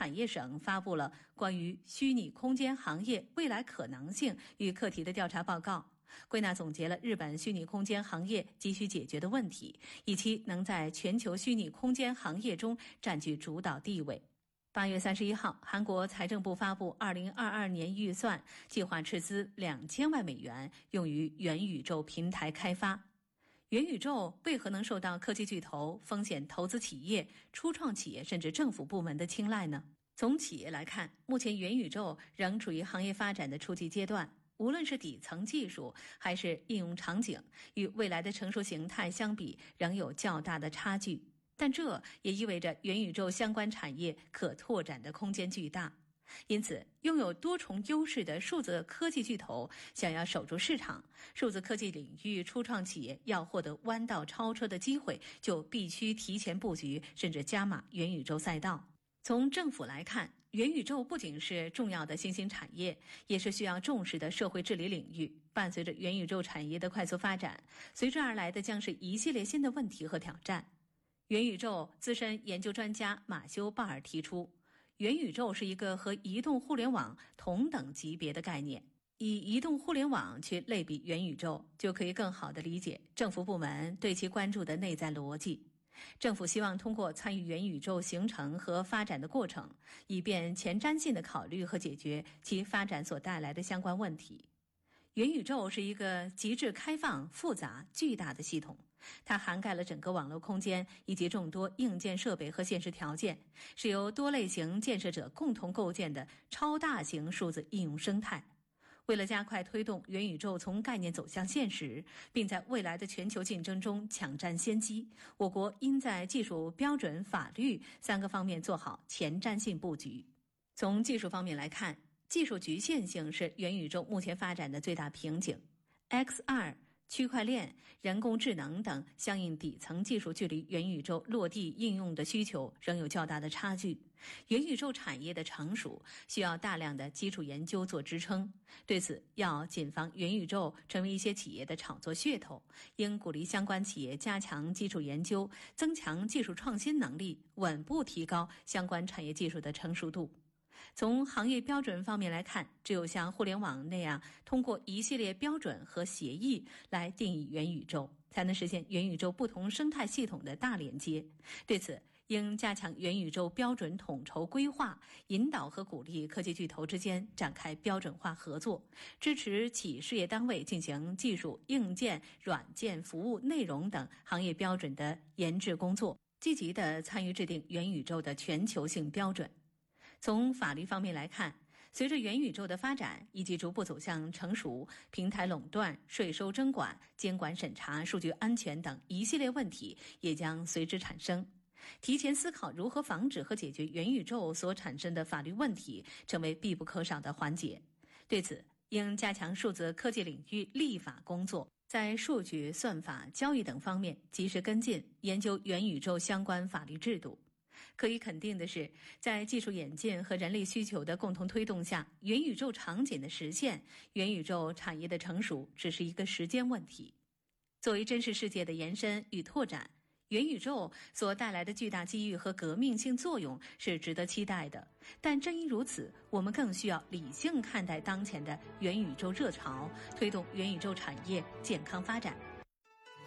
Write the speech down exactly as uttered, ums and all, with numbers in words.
产业省发布了关于虚拟空间行业未来可能性与课题的调查报告，归纳总结了日本虚拟空间行业急需解决的问题，以期能在全球虚拟空间行业中占据主导地位。八月三十一号，韩国财政部发布二零二二年预算，计划斥资两千万美元用于元宇宙平台开发。元宇宙为何能受到科技巨头、风险投资企业、初创企业甚至政府部门的青睐呢？从企业来看，目前元宇宙仍处于行业发展的初级阶段，无论是底层技术还是应用场景，与未来的成熟形态相比，仍有较大的差距。但这也意味着元宇宙相关产业可拓展的空间巨大。因此，拥有多重优势的数字科技巨头想要守住市场，数字科技领域初创企业要获得弯道超车的机会，就必须提前布局，甚至加码元宇宙赛道。从政府来看，元宇宙不仅是重要的新兴产业，也是需要重视的社会治理领域。伴随着元宇宙产业的快速发展，随之而来的将是一系列新的问题和挑战。元宇宙资深研究专家马修·鲍尔提出，元宇宙是一个和移动互联网同等级别的概念。以移动互联网去类比元宇宙，就可以更好地理解政府部门对其关注的内在逻辑。政府希望通过参与元宇宙形成和发展的过程，以便前瞻性地考虑和解决其发展所带来的相关问题。元宇宙是一个极致开放、复杂、巨大的系统，它涵盖了整个网络空间以及众多硬件设备和现实条件，是由多类型建设者共同构建的超大型数字应用生态。为了加快推动元宇宙从概念走向现实，并在未来的全球竞争中抢占先机，我国应在技术、标准、法律三个方面做好前瞻性布局。从技术方面来看，技术局限性是元宇宙目前发展的最大瓶颈。X R、区块链、人工智能等相应底层技术距离元宇宙落地应用的需求仍有较大的差距。元宇宙产业的成熟需要大量的基础研究做支撑，对此要谨防元宇宙成为一些企业的炒作噱头，应鼓励相关企业加强基础研究，增强技术创新能力，稳步提高相关产业技术的成熟度。从行业标准方面来看，只有像互联网那样通过一系列标准和协议来定义元宇宙，才能实现元宇宙不同生态系统的大连接。对此，应加强元宇宙标准统筹规划，引导和鼓励科技巨头之间展开标准化合作，支持企事业单位进行技术、硬件、软件、服务、内容等行业标准的研制工作，积极地参与制定元宇宙的全球性标准。从法律方面来看，随着元宇宙的发展以及逐步走向成熟，平台垄断、税收征管、监管审查、数据安全等一系列问题也将随之产生。提前思考如何防止和解决元宇宙所产生的法律问题，成为必不可少的环节。对此，应加强数字科技领域立法工作，在数据、算法、交易等方面及时跟进研究元宇宙相关法律制度。可以肯定的是，在技术演进和人力需求的共同推动下，元宇宙场景的实现、元宇宙产业的成熟只是一个时间问题。作为真实世界的延伸与拓展，元宇宙所带来的巨大机遇和革命性作用是值得期待的。但正因如此，我们更需要理性看待当前的元宇宙热潮，推动元宇宙产业健康发展。